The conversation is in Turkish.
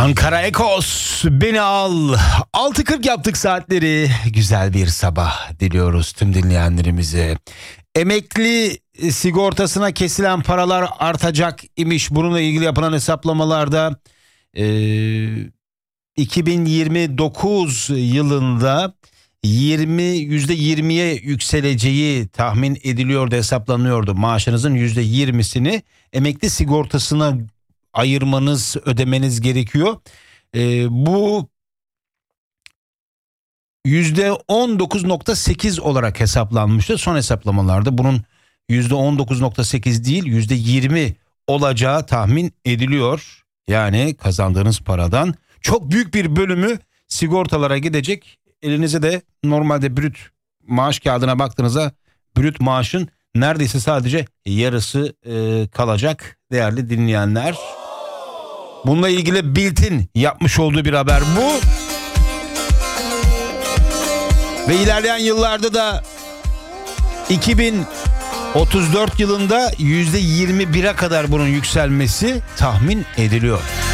Ankara Ekos, beni al. 6.40 yaptık saatleri. Güzel bir sabah diliyoruz tüm dinleyenlerimize. Emekli sigortasına kesilen paralar artacak imiş. Bununla ilgili yapılan hesaplamalarda 2029 yılında %20'ye yükseleceği tahmin ediliyordu, hesaplanıyordu. Maaşınızın %20'sini emekli sigortasına ayırmanız, ödemeniz gerekiyor. Bu %19.8 olarak hesaplanmıştı. Son hesaplamalarda bunun %19.8 değil %20 olacağı tahmin ediliyor. Yani kazandığınız paradan çok büyük bir bölümü sigortalara gidecek. Elinize de normalde brüt maaş kağıdına baktığınızda brüt maaşın neredeyse sadece yarısı kalacak değerli dinleyenler. Bununla ilgili Bildt'in yapmış olduğu bir haber bu. Ve ilerleyen yıllarda da 2034 yılında %21'e kadar bunun yükselmesi tahmin ediliyor.